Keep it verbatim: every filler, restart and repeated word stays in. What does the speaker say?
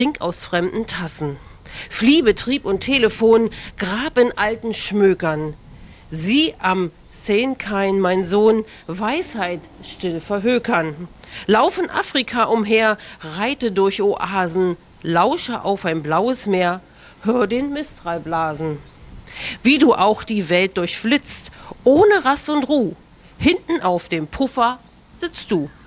Trink aus fremden Tassen. Flieh, Betrieb und Telefon, grab in alten Schmökern. Sieh am Sehenkein, mein Sohn, Weisheit still verhökern. Lauf in Afrika umher, reite durch Oasen, lausche auf ein blaues Meer, hör den Mistral blasen. Wie du auch die Welt durchflitzt, ohne Rast und Ruh, hinten auf dem Puffer sitzt du.